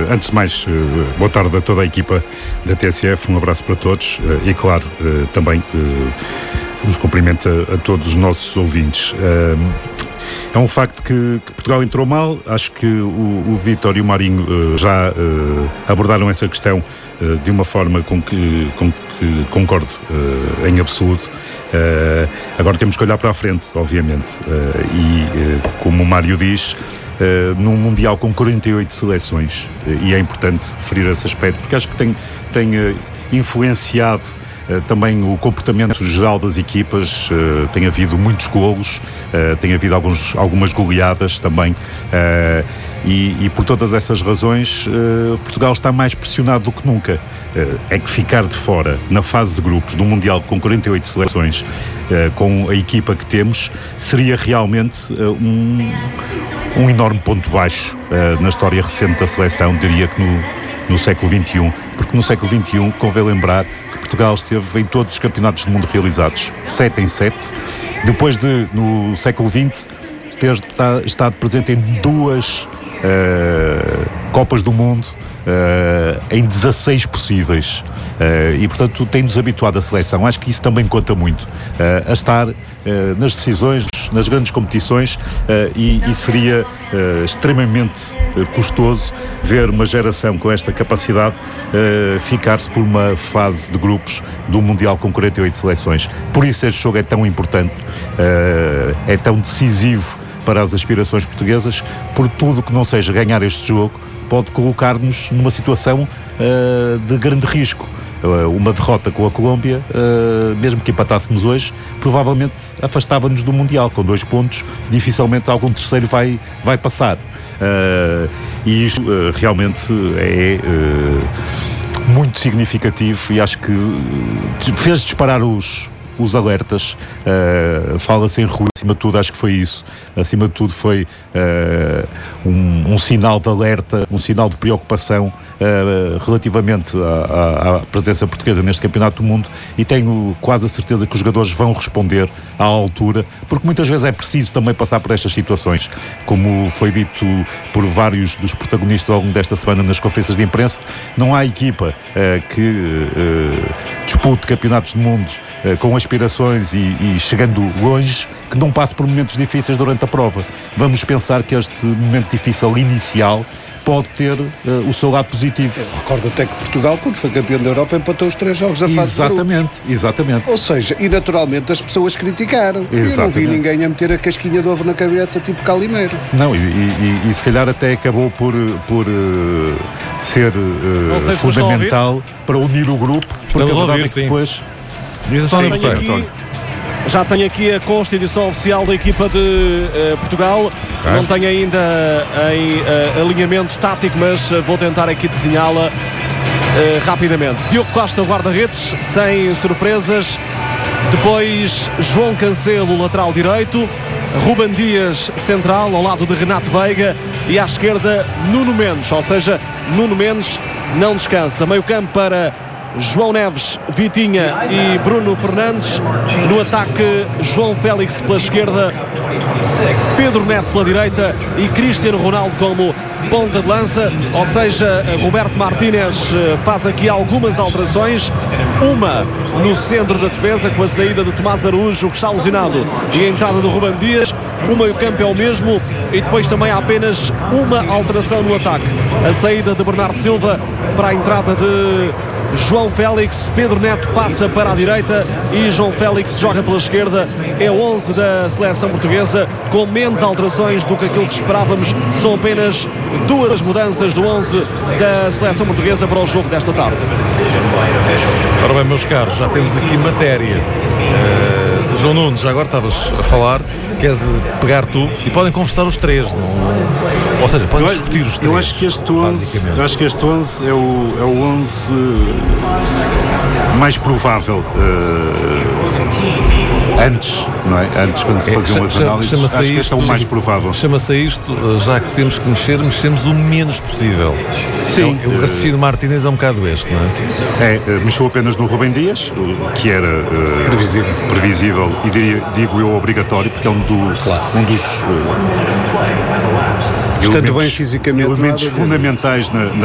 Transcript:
Antes de mais, boa tarde a toda a equipa da TSF, um abraço para todos e, claro, também os cumprimento a todos os nossos ouvintes. É um facto que Portugal entrou mal. Acho que o Vítor e o Marinho já abordaram essa questão de uma forma com que concordo em absoluto. Agora temos que olhar para a frente, obviamente, como o Mário diz, num Mundial com 48 seleções, e é importante referir esse aspecto, porque acho que tem influenciado também o comportamento geral das equipas. Tem havido muitos golos, tem havido algumas goleadas também, e por todas essas razões Portugal está mais pressionado do que nunca. É que ficar de fora na fase de grupos do Mundial com 48 seleções, com a equipa que temos, seria realmente um enorme ponto baixo na história recente da seleção, diria que no século XXI, porque no século XXI convém lembrar que Portugal esteve em todos os campeonatos do mundo realizados, 7 em 7, depois de, no século XX, ter estado presente em 2 Copas do Mundo, em 16 possíveis, e portanto tem-nos habituado a seleção. Acho que isso também conta muito, a estar nas decisões, nas grandes competições, e seria extremamente custoso ver uma geração com esta capacidade ficar-se por uma fase de grupos do Mundial com 48 seleções. Por isso este jogo é tão importante, é tão decisivo para as aspirações portuguesas, por tudo que não seja ganhar este jogo pode colocar-nos numa situação de grande risco. Uma derrota com a Colômbia, mesmo que empatássemos hoje, provavelmente afastava-nos do Mundial. Com 2 pontos, dificilmente algum terceiro vai passar. E isto realmente é muito significativo, e acho que fez disparar os alertas. Fala-se em rua, acima de tudo, acho que foi isso. Acima de tudo foi um sinal de alerta, um sinal de preocupação relativamente à presença portuguesa neste Campeonato do Mundo, e tenho quase a certeza que os jogadores vão responder à altura, porque muitas vezes é preciso também passar por estas situações, como foi dito por vários dos protagonistas ao longo desta semana nas conferências de imprensa. Não há equipa que dispute campeonatos do mundo com aspirações e chegando longe, que não passe por momentos difíceis durante a prova. Vamos pensar que este momento difícil inicial pode ter o seu lado positivo. Eu recordo até que Portugal, quando foi campeão da Europa, empatou os 3 jogos da fase de grupos. Exatamente. Ou seja, e naturalmente as pessoas criticaram. Eu não vi ninguém a meter a casquinha de ovo na cabeça, tipo Calimeiro. Não, e se calhar até acabou por ser fundamental para unir o grupo, porque a verdade é que depois... Já tenho aqui a constituição oficial da equipa de Portugal. Não tenho ainda em alinhamento tático, mas vou tentar aqui desenhá-la rapidamente. Diogo Costa, guarda-redes, sem surpresas. Depois João Cancelo, lateral direito. Ruben Dias, central, ao lado de Renato Veiga. E à esquerda, Nuno Mendes. Ou seja, Nuno Mendes não descansa. Meio campo para João Neves, Vitinha e Bruno Fernandes. No ataque, João Félix pela esquerda, Pedro Neto pela direita e Cristiano Ronaldo como ponta de lança. Ou seja, Roberto Martínez faz aqui algumas alterações. Uma no centro da defesa, com a saída de Tomás Araújo, que está lesionado, e a entrada do Ruben Dias. O meio-campo é o mesmo, e depois também há apenas uma alteração no ataque: a saída de Bernardo Silva para a entrada de João Félix. Pedro Neto passa para a direita e João Félix joga pela esquerda. É o 11 da seleção portuguesa, com menos alterações do que aquilo que esperávamos. São apenas 2 mudanças do 11 da seleção portuguesa para o jogo desta tarde. Ora bem, meus caros, já temos aqui matéria. João Nunes, já agora estavas a falar, queres pegar tu, e podem conversar os 3, não? Ou seja, podem discutir os 3. Eu acho que este 11 é o 11 mais provável antes, não é? Antes, quando se faziam as análises, acho que este é o mais provável. Chama-se a isto, já que temos que mexemos o menos possível. Sim. O raciocínio Martínez é um bocado este, não é? Mexeu apenas no Ruben Dias, que era previsível e digo eu obrigatório, porque é um dos estando bem fisicamente, elementos fundamentais na